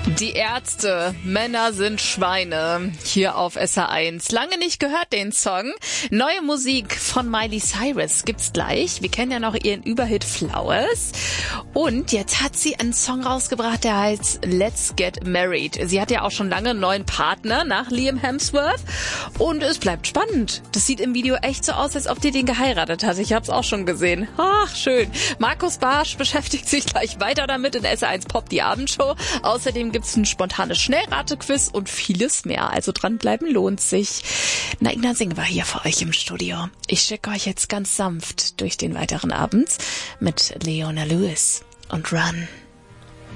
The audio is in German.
Die Ärzte, Männer sind Schweine, hier auf SR1. Lange nicht gehört den Song. Neue Musik von Miley Cyrus gibt's gleich. Wir kennen ja noch ihren Überhit Flowers. Und jetzt hat sie einen Song rausgebracht, der heißt Let's Get Married. Sie hat ja auch schon lange einen neuen Partner nach Liam Hemsworth. Und es bleibt spannend. Das sieht im Video echt so aus, als ob die den geheiratet hat. Ich hab's auch schon gesehen. Ach, schön. Markus Barsch beschäftigt sich gleich weiter damit in SR1 Pop, die Abendshow. Außerdem gibt's ein spontanes Schnellratequiz und vieles mehr. Also dranbleiben lohnt sich. Naina Singh war hier für euch im Studio. Ich schicke euch jetzt ganz sanft durch den weiteren Abend mit Leona Lewis und Run.